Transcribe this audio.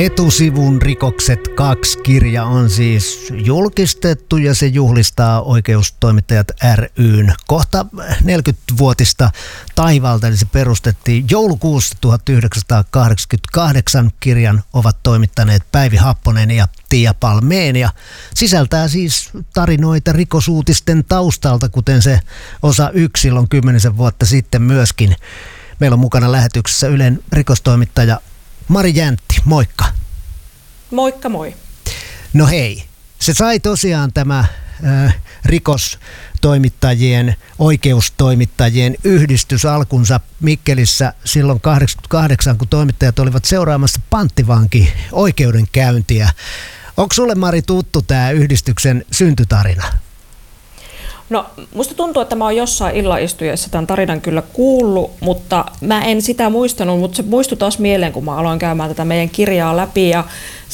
Etusivun Rikokset 2 -kirja on siis julkistettu ja se juhlistaa Oikeustoimittajat ry:n kohta 40-vuotista taivalta, eli se perustettiin joulukuussa 1988. Kirjan ovat toimittaneet Päivi Happonen ja Tiia Palmeen ja sisältää siis tarinoita rikosuutisten taustalta, kuten se osa 1 silloin 10 vuotta sitten myöskin. Meillä on mukana lähetyksessä Ylen rikostoimittaja Mari Jäntti, moikka. Moikka moi. No hei, se sai tosiaan tämä rikostoimittajien, oikeustoimittajien yhdistys alkunsa Mikkelissä silloin 88, kun toimittajat olivat seuraamassa panttivanki-oikeudenkäyntiä. Onko sulle, Mari, tuttu tämä yhdistyksen syntytarina? No, musta tuntuu, että mä oon jossain illaistujassa tämän tarinan kyllä kuullut, mutta mä en sitä muistanut, mutta se muistui taas mieleen, kun mä aloin käymään tätä meidän kirjaa läpi. Ja